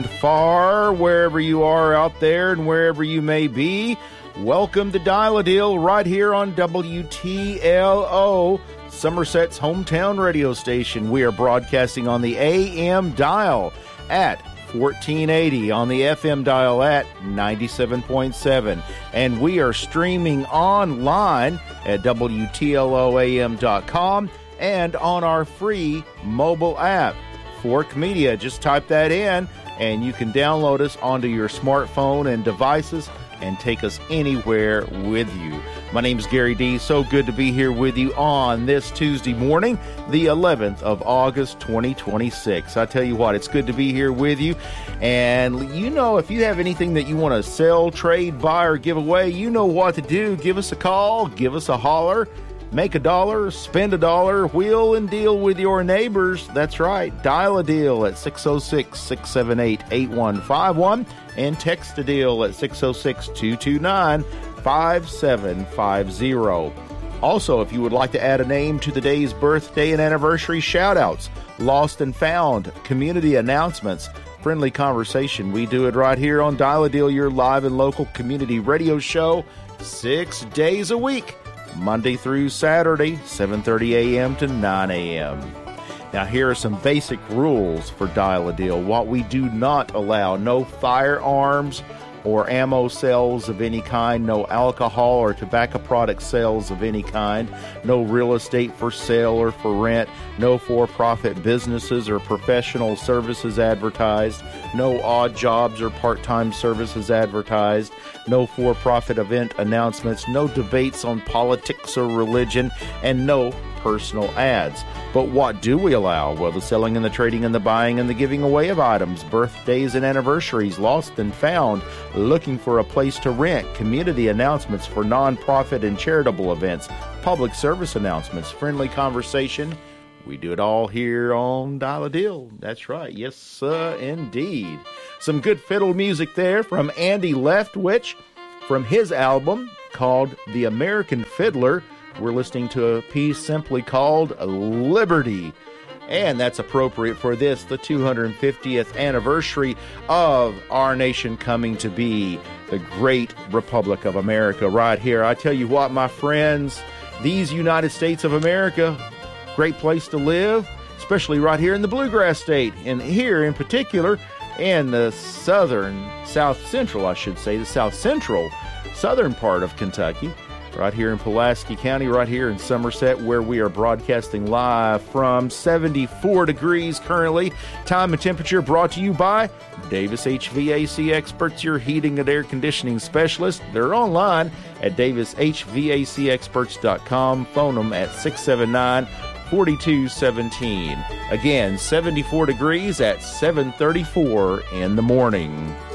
Far, wherever you are out there and wherever you may be, welcome to Dial-A-Deal right here on WTLO, Somerset's hometown radio station. We are broadcasting on the AM dial at 1480, on the FM dial at 97.7, and we are streaming online at WTLOAM.com and on our free mobile app, Fork Media. Just type that in, and you can download us onto your smartphone and devices and take us anywhere with you. My name's Gary D. So good to be here with you on this Tuesday morning, the 11th of August, 2026. I tell you what, it's good to be here with you. And you know, if you have anything that you want to sell, trade, buy, or give away, you know what to do. Give us a call, give us a holler. Make $1, spend $1, wheel and deal with your neighbors. That's right. Dial a deal at 606-678-8151 and text a deal at 606-229-5750. Also, if you would like to add a name to the day's birthday and anniversary shout-outs, lost and found, community announcements, friendly conversation, we do it right here on Dial a Deal, your live and local community radio show, 6 days a week. Monday through Saturday, 7:30 a.m. to 9 a.m. Now, here are some basic rules for Dial-A-Deal. What we do not allow: no firearms or ammo sales of any kind, no alcohol or tobacco product sales of any kind, no real estate for sale or for rent, no for-profit businesses or professional services advertised, no odd jobs or part-time services advertised, no for-profit event announcements, no debates on politics or religion, and no personal ads. But what do we allow? Well, the selling and the trading and the buying and the giving away of items, birthdays and anniversaries, lost and found, looking for a place to rent, community announcements for nonprofit and charitable events, public service announcements, friendly conversation. We do it all here on Dial-A-Deal. That's right. Yes, sir, indeed. Some good fiddle music there from Andy Leftwich from his album called The American Fiddler. We're listening to a piece simply called Liberty. And that's appropriate for this, the 250th anniversary of our nation coming to be the great Republic of America right here. I tell you what, my friends, these United States of America, great place to live, especially right here in the Bluegrass State. And here in particular, in the south central southern part of Kentucky, right here in Pulaski County, right here in Somerset, where we are broadcasting live from. 74 degrees currently. Time and temperature brought to you by Davis HVAC Experts, your heating and air conditioning specialist. They're online at davishvacexperts.com. Phone them at 679-4217. Again, 74 degrees at 7:34 in the morning.